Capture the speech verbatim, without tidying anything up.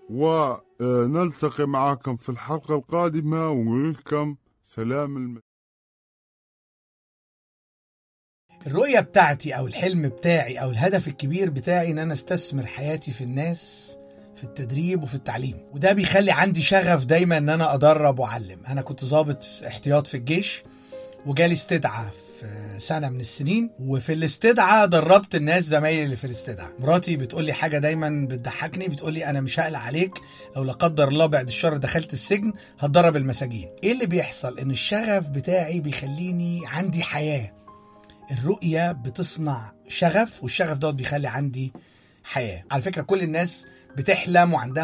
ونلتقي معكم في الحلقة القادمة ونقول لكم سلام الم... الرؤية بتاعتي أو الحلم بتاعي أو الهدف الكبير بتاعي إن أنا استثمر حياتي في الناس، في التدريب وفي التعليم، وده بيخلي عندي شغف دايما إن أنا أدرب وأعلم. أنا كنت ضابط احتياط في الجيش، وجالي استدعاء في سنة من السنين، وفي الاستدعاء دربت الناس زمايلي اللي في الاستدعاء. مراتي بتقولي حاجة دايما بتضحكني، بتقولي أنا مش هقلق عليك لو لا قدر الله بعد الشر دخلت السجن هتدرب المساجين. إيه اللي بيحصل؟ إن الشغف بتاعي بيخليني عندي حياة. الرؤية بتصنع شغف، والشغف دوت بيخلي عندي حياة. على فكرة كل الناس بتحلم وعندها